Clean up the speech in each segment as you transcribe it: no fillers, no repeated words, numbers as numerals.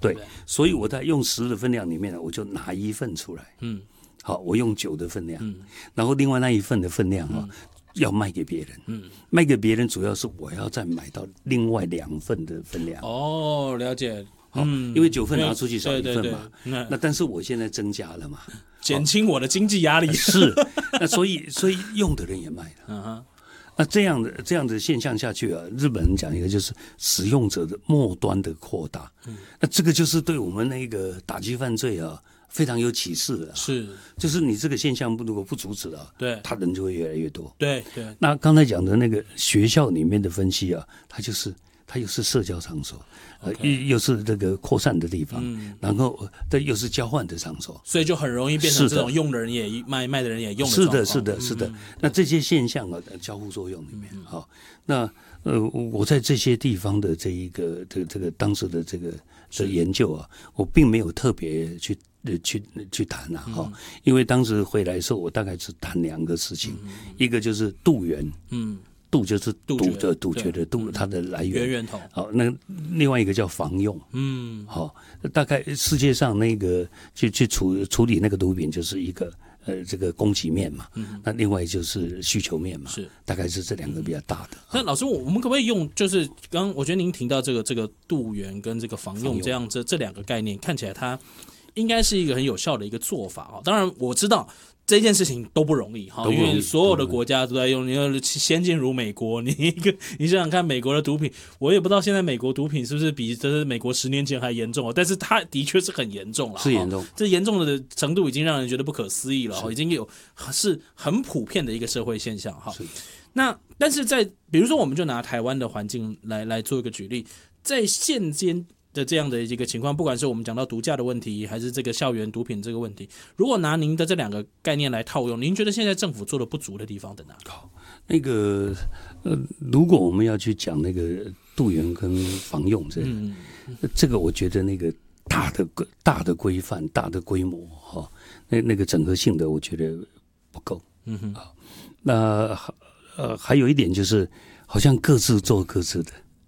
对， 对， 所以我在用10的分量里面呢，我就拿1份出来。好，我用9的分量，然后另外那1份的分量要卖给别人。卖给别人主要是我要再买到另外2份的分量。 哦，了解。 因为9份拿出去少1份嘛， 对， 那但是我现在增加了嘛， 减轻我的经济压力。 是，那所以用的人也卖了。那这样的现象下去啊，日本人讲一个就是使用者的末端的扩大。那这个就是对我们那个打击犯罪啊非常有启示的。 是， 就是你这个现象如果不阻止啊， 对， 他人就会越来越多。 对。 那刚才讲的那个学校里面的分析啊，它又是社交场所，又是这个扩散的地方，然后这又是交换的场所， 所以就很容易变成这种用的人也卖的人也用的状况。 是的。那这些现象啊，交互作用里面，那我在这些地方的这个当时的这个研究啊，我并没有特别去谈啊，因为当时回来的时候，我大概只谈2个事情，一个就是杜源，杜就是杜绝的杜，它的来源源头。 好，那另外一个叫防用。好，大概世界上那个去处理那个毒品，就是一个这个供给面嘛，那另外就是需求面嘛， 是大概是这2个比较大的。 那老师，我们可不可以用就是刚我觉得您提到这个杜源跟这个防用这样这2个概念，看起来它应该是一个很有效的一个做法。当然我知道这件事情都不容易，因为所有的国家都在用。你要先进如美国，你想想看，美国的毒品，我也不知道现在美国毒品是不是比这美国10年前还严重，但是它的确是很严重了， 是严重， 这严重的程度已经让人觉得不可思议了，已经是很普遍的一个社会现象。那但是比如说，我们就拿台湾的环境来做一个举例，在现今的这样的一个情况，不管是我们讲到毒驾的问题，还是这个校园毒品这个问题，如果拿您的这2个概念来套用，您觉得现在政府做的不足的地方在哪？ 好，那个如果我们要去讲那个杜源跟防用这个我觉得那个大的规范、大的规模那个整合性的，我觉得不够。那还有一点就是，好像各自做各自的。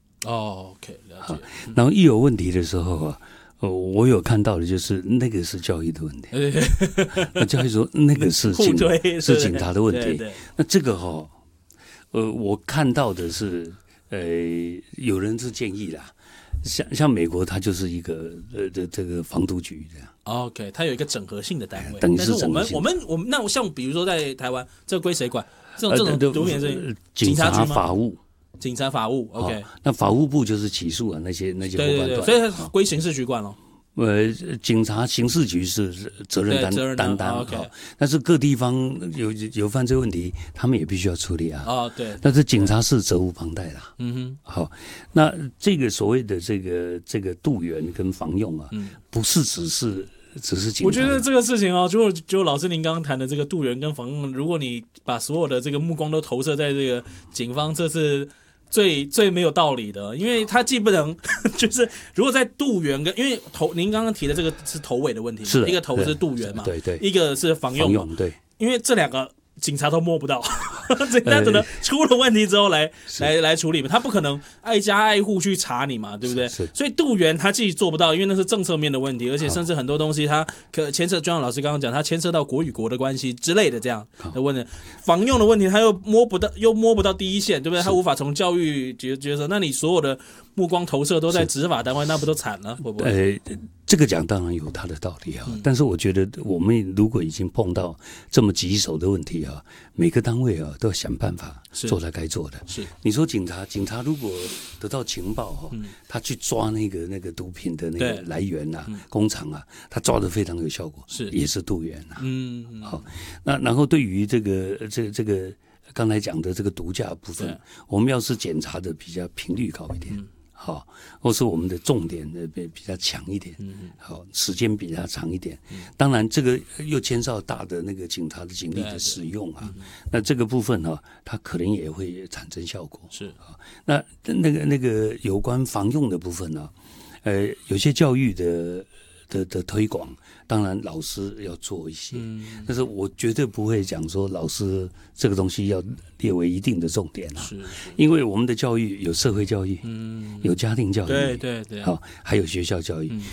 OK， 了解。 然后一有问题的时候啊，我有看到的就是那个是教育的问题，那教育说那个是警察的问题。那这个我看到的是有人是建议啦，像美国它就是一个这个防毒局这样。 OK， 它有一个整合性的单位， 但是我们那像比如说在台湾，这归谁管？这种毒品是警察警察法务 ，OK， 那法务部就是起诉啊那些伙伴对，所以它归刑事局管了。 警察刑事局是责任担当，OK，但是各地方有犯罪问题，他们也必须要处理啊。 对， 但是警察是责无旁贷啦。好，那这个所谓的这个杜源跟防用啊，不是只是警察。 我觉得这个事情就老师您刚刚谈的这个杜源跟防用，如果你把所有的这个目光都投射在这个警方，这是最没有道理的，因为他既不能就是如果在杜源跟因为您刚刚提的这个是头尾的问题，一个头是杜源嘛， 对， 一个是防用， 对， 因为这2个警察都摸不到，那只能出了问题之后来处理嘛，他不可能挨家挨户去查你嘛，对不对？所以杜源他自己做不到，因为那是政策面的问题，而且甚至很多东西他可牵涉，就像老师刚刚讲，他牵涉到国与国的关系之类的这样的问题。防用的问题他又摸不到第一线，对不对？他无法从教育角色，那你所有的目光投射都在执法单位，那不都惨了？会不会？ 这个讲当然有他的道理啊，但是我觉得我们如果已经碰到这么棘手的问题啊，每个单位都要想办法做他该做的。 是， 你说警察如果得到情报他去抓那个毒品的那个来源啊、工厂啊，他抓得非常有效果，也是杜源啊。好，那然后对于这个刚才讲的这个毒驾部分，我们要是检查的比较频率高一点。好，或是我们的重点比较强一点，好，时间比较长一点。当然，这个又牵涉到大的那个警察的警力的使用啊，那这个部分它可能也会产生效果。 是啊，那个有关防用的部分呢，有些教育的推广，当然老师要做一些，但是我绝对不会讲说老师这个东西要列为一定的重点啊，因为我们的教育有社会教育，有家庭教育， 对， 好，还有学校教育，